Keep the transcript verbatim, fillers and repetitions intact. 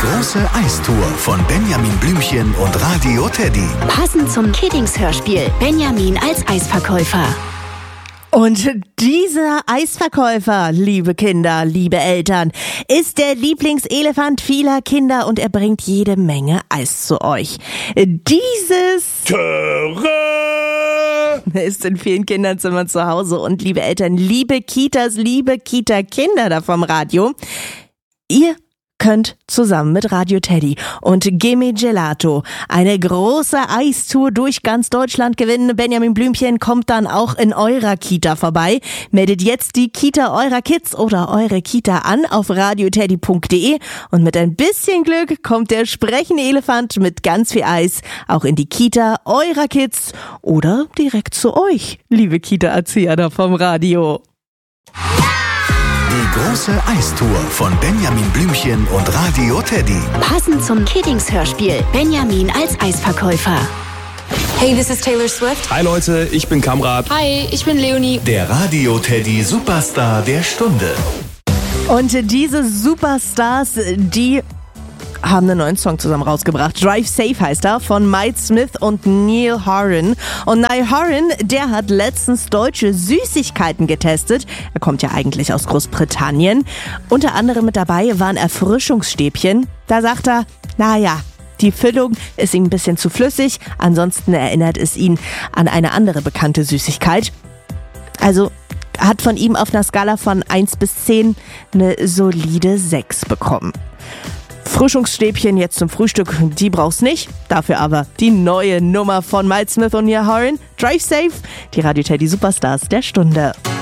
große Eistour von Benjamin Blümchen und Radio Teddy. Passend zum Kiddings-Hörspiel Benjamin als Eisverkäufer. Und dieser Eisverkäufer, liebe Kinder, liebe Eltern, ist der Lieblingselefant vieler Kinder und er bringt jede Menge Eis zu euch. Dieses Töre ist in vielen Kinderzimmern zu Hause und liebe Eltern, liebe Kitas, liebe Kita-Kinder da vom Radio, ihr könnt zusammen mit Radio Teddy und Gimme Gelato eine große Eistour durch ganz Deutschland gewinnen. Benjamin Blümchen kommt dann auch in eurer Kita vorbei. Meldet jetzt die Kita eurer Kids oder eure Kita an auf radioteddy punkt de und mit ein bisschen Glück kommt der sprechende Elefant mit ganz viel Eis auch in die Kita eurer Kids oder direkt zu euch, liebe Kita-Erzieher da vom Radio. Die große Eistour von Benjamin Blümchen und Radio Teddy. Passend zum Kiddings-Hörspiel Benjamin als Eisverkäufer. Hey, this is Taylor Swift. Hi Leute, ich bin Kamrat. Hi, ich bin Leonie. Der Radio Teddy Superstar der Stunde. Und diese Superstars, die haben einen neuen Song zusammen rausgebracht. Drive Safe heißt er, von Mike Smith und Niall Horan. Und Niall Horan, der hat letztens deutsche Süßigkeiten getestet. Er kommt ja eigentlich aus Großbritannien. Unter anderem mit dabei waren Erfrischungsstäbchen. Da sagt er, naja, die Füllung ist ihm ein bisschen zu flüssig. Ansonsten erinnert es ihn an eine andere bekannte Süßigkeit. Also hat von ihm auf einer Skala von eins bis zehn eine solide sechs bekommen. Frischungsstäbchen jetzt zum Frühstück, die brauchst nicht. Dafür aber die neue Nummer von Mike Smith und Niall Horan. Drive Safe, die Radio Teddy Superstars der Stunde.